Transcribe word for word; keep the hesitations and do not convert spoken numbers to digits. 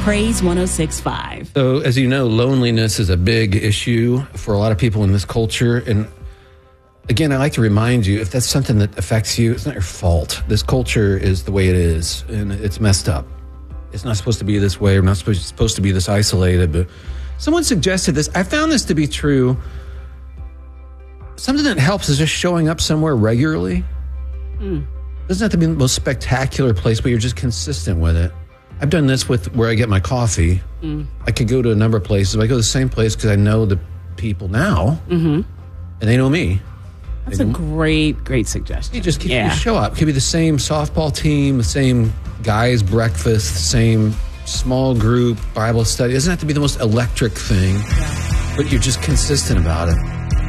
Praise one oh six point five. So, as you know, loneliness is a big issue for a lot of people in this culture. And again, I like to remind you, if that's something that affects you, it's not your fault. This culture is the way it is, and it's messed up. It's not supposed to be this way. We're not supposed, supposed to be this isolated. But someone suggested this. I found this to be true. Something that helps is just showing up somewhere regularly. Mm. Doesn't have to be the most spectacular place, but you're just consistent with it. I've done this with where I get my coffee. Mm. I could go to a number of places, but I go to the same place because I know the people now, mm-hmm. and they know me. That's they a know great, great suggestion. You just keep, yeah. you show up. It could be the same softball team, the same guys' breakfast, the same small group Bible study. It doesn't have to be the most electric thing, yeah. but you're just consistent about it.